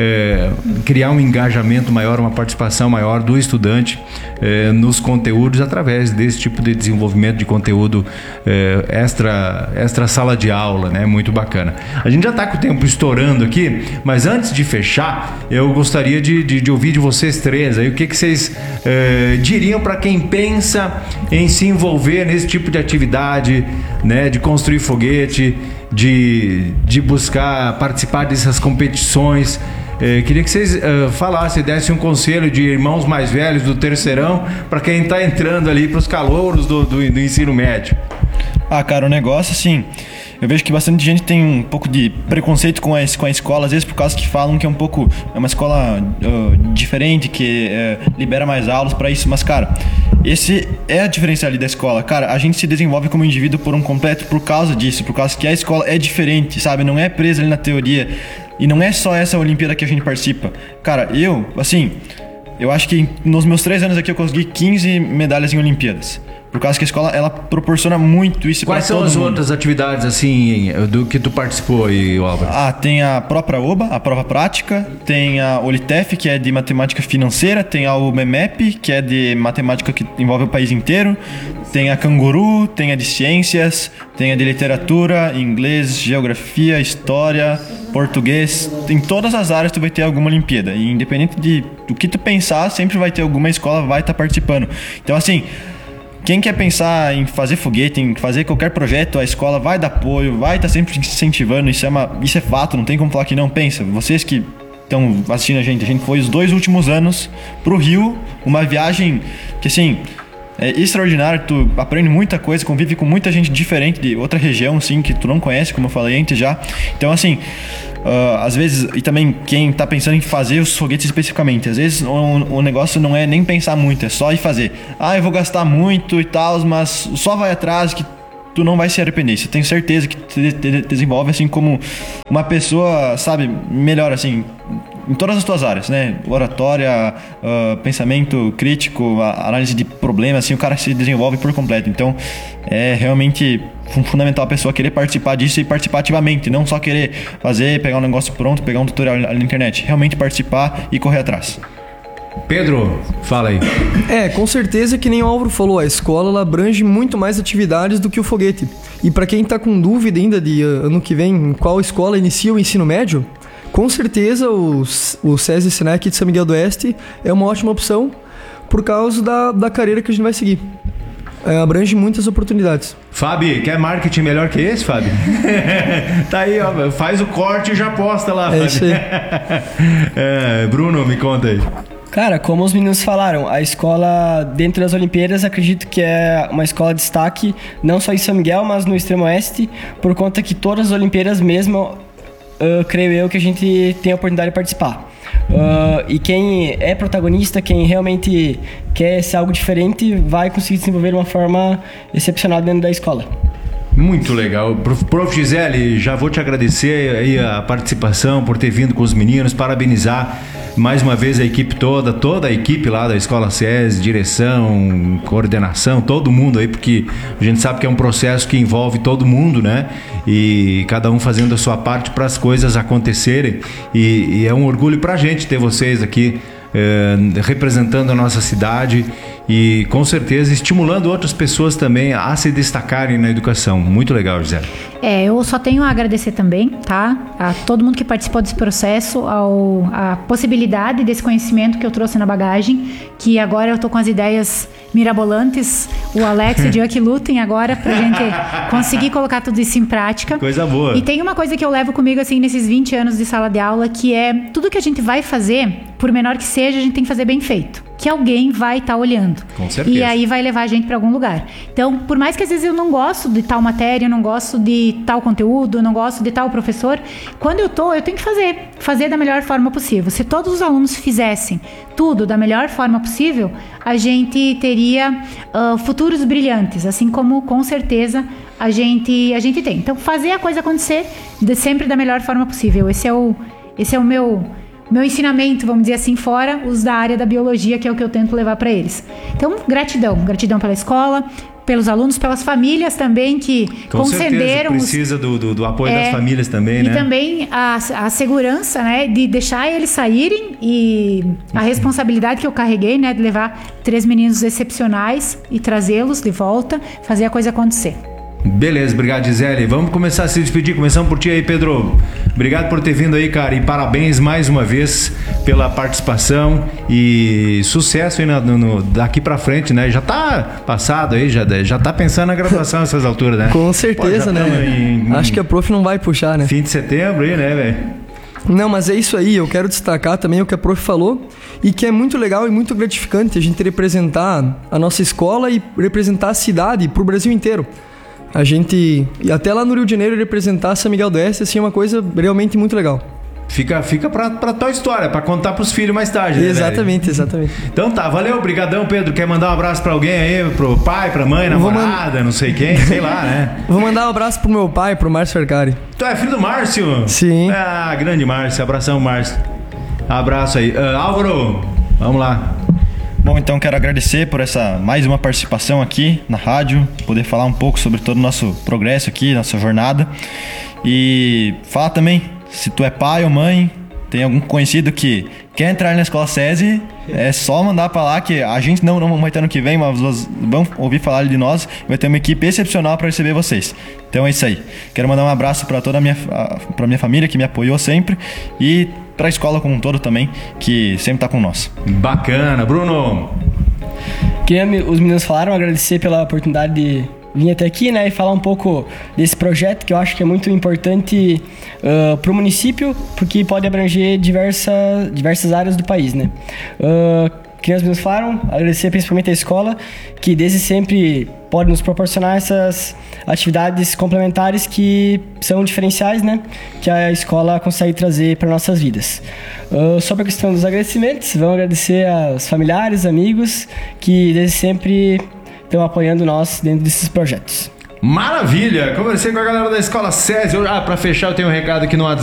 criar um engajamento maior, uma participação maior do estudante nos conteúdos através desse tipo de desenvolvimento de conteúdo extra sala de aula, né? Muito bacana. A gente já está com o tempo estourando aqui, mas antes de fechar, eu gostaria de ouvir de vocês três aí o que vocês diriam para quem pensa em se envolver nesse tipo de atividade, né? De construir foguete, de buscar participar dessas competições. Queria que vocês falassem, dessem um conselho de irmãos mais velhos do terceirão para quem está entrando ali para os calouros do ensino médio. Cara, o negócio assim, eu vejo que bastante gente tem um pouco de preconceito com a escola, às vezes por causa que falam que é uma escola diferente, que libera mais aulas para isso, mas cara, esse é a diferença ali da escola. Cara, a gente se desenvolve como indivíduo por um completo por causa disso, por causa que a escola é diferente, sabe? Não é presa ali na teoria. E não é só essa Olimpíada que a gente participa. Cara, eu acho que nos meus 3 anos aqui eu consegui 15 medalhas em Olimpíadas. Por causa que a escola, ela proporciona muito isso para todo mundo. Quais são as outras atividades, assim, do que tu participou aí, Álvaro? Tem a própria OBA, a prova prática, tem a Olitef, que é de matemática financeira, tem a UMEMEP, que é de matemática que envolve o país inteiro, tem a Canguru, tem a de ciências, tem a de literatura, inglês, geografia, história, português. Em todas as áreas tu vai ter alguma Olimpíada. E independente do que tu pensar, sempre vai ter alguma escola que vai estar participando. Então, assim, quem quer pensar em fazer foguete, em fazer qualquer projeto, a escola vai dar apoio, vai estar sempre incentivando. Isso é fato, não tem como falar que não. Pensa, vocês que estão assistindo a gente foi os 2 últimos anos pro Rio, uma viagem que, assim, é extraordinária. Tu aprende muita coisa, convive com muita gente diferente de outra região, assim, que tu não conhece, como eu falei antes já. Então, assim, às vezes, e também quem tá pensando em fazer os foguetes especificamente, às vezes o negócio não é nem pensar muito, é só ir fazer. Eu vou gastar muito e tal, mas só vai atrás que tu não vai se arrepender. Eu tenho certeza que te desenvolve assim como uma pessoa, sabe, melhor assim, em todas as tuas áreas, né? Oratória, pensamento crítico, análise de problemas, assim, o cara se desenvolve por completo. Então, é realmente fundamental a pessoa querer participar disso e participar ativamente, não só querer fazer, pegar um negócio pronto, pegar um tutorial na internet. Realmente participar e correr atrás. Pedro, fala aí. Com certeza que nem o Álvaro falou, a escola ela abrange muito mais atividades do que o foguete. E para quem tá com dúvida ainda de ano que vem em qual escola inicia o ensino médio, com certeza o SESI Senec de São Miguel do Oeste é uma ótima opção por causa da carreira que a gente vai seguir. Abrange muitas oportunidades. Fábio, quer marketing melhor que esse, Fábio? Tá aí, ó, faz o corte e já posta lá, Fábio. Isso aí. Bruno, me conta aí. Cara, como os meninos falaram, a escola dentro das Olimpíadas acredito que é uma escola de destaque, não só em São Miguel, mas no extremo oeste, por conta que todas as Olimpíadas mesmo, creio eu que a gente tem a oportunidade de participar. E quem é protagonista, quem realmente quer ser algo diferente, vai conseguir desenvolver de uma forma excepcional dentro da escola. Muito legal. Prof. Gisele, já vou te agradecer aí a participação, por ter vindo com os meninos, parabenizar mais uma vez a equipe toda a equipe lá da Escola SESI, direção, coordenação, todo mundo aí, porque a gente sabe que é um processo que envolve todo mundo, né? E cada um fazendo a sua parte para as coisas acontecerem. E é um orgulho pra gente ter vocês aqui representando a nossa cidade e com certeza estimulando outras pessoas também a se destacarem na educação. Muito legal, Gisele. Eu só tenho a agradecer também, tá? A todo mundo que participou desse processo, a possibilidade desse conhecimento que eu trouxe na bagagem, que agora eu tô com as ideias mirabolantes, o Alex e o Diego que lutem agora pra gente conseguir colocar tudo isso em prática. Coisa boa. E tem uma coisa que eu levo comigo, assim, nesses 20 anos de sala de aula, que é tudo que a gente vai fazer, por menor que seja, a gente tem que fazer bem feito. Que alguém vai estar olhando. Com certeza. E aí vai levar a gente para algum lugar. Então, por mais que às vezes eu não gosto de tal matéria, eu não gosto de tal conteúdo, eu não gosto de tal professor, quando eu tenho que fazer da melhor forma possível. Se todos os alunos fizessem tudo da melhor forma possível, a gente teria futuros brilhantes, assim como com certeza a gente tem. Então, fazer a coisa acontecer sempre da melhor forma possível. Esse é o meu ensinamento, vamos dizer assim, fora os da área da biologia, que é o que eu tento levar para eles. Então, gratidão pela escola, pelos alunos, pelas famílias também que concederam. Precisa do apoio das famílias também, né? E também a segurança, né, de deixar eles saírem e a responsabilidade que eu carreguei, né, de levar 3 meninos excepcionais e trazê-los de volta, fazer a coisa acontecer. Beleza, obrigado, Gisele. Vamos começar a se despedir. Começamos por ti aí, Pedro. Obrigado por ter vindo aí, cara. E parabéns mais uma vez pela participação e sucesso aí daqui pra frente, né? Já tá passado aí, já tá pensando na graduação nessas alturas, né? Com certeza, né? Acho que a prof não vai puxar, né? Fim de setembro aí, né, velho? Não, mas é isso aí. Eu quero destacar também o que a prof falou e que é muito legal e muito gratificante a gente representar a nossa escola e representar a cidade pro Brasil inteiro. A gente, até lá no Rio de Janeiro, representar São Miguel do Oeste, assim, é uma coisa realmente muito legal. Fica pra tua história, pra contar pros filhos mais tarde, né? Exatamente. Então tá, valeu, brigadão, Pedro. Quer mandar um abraço pra alguém aí? Pro pai, pra mãe, namorada, não sei quem, sei lá, né? Vou mandar um abraço pro meu pai, pro Márcio Arcari. Tu é filho do Márcio? Sim. Ah, grande Márcio, abração, Márcio. Abraço aí. Álvaro, vamos lá. Bom, Bom, então quero agradecer por essa mais uma participação aqui na rádio, poder falar um pouco sobre todo o nosso progresso aqui, nossa jornada. E falar também, se tu é pai ou mãe, tem algum conhecido que quer entrar na escola SESI, é só mandar pra lá que a gente não vai ter ano que vem, mas vão ouvir falar de nós, vai ter uma equipe excepcional para receber vocês. Então é isso aí. Quero mandar um abraço para toda a minha família que me apoiou sempre e para a escola como um todo também, que sempre tá com nós. Bacana, Bruno. Queria, os meninos falaram, agradecer pela oportunidade de vir até aqui, né, e falar um pouco desse projeto que eu acho que é muito importante para o município, porque pode abranger diversas áreas do país, né. Que os meninos falaram, agradecer principalmente a escola, que desde sempre pode nos proporcionar essas atividades complementares que são diferenciais, né, que a escola consegue trazer para nossas vidas. Sobre a questão dos agradecimentos, vamos agradecer aos familiares, amigos, que desde sempre estão apoiando nós dentro desses projetos. Maravilha! Conversei com a galera da Escola SESI. Pra fechar, eu tenho um recado aqui no WhatsApp.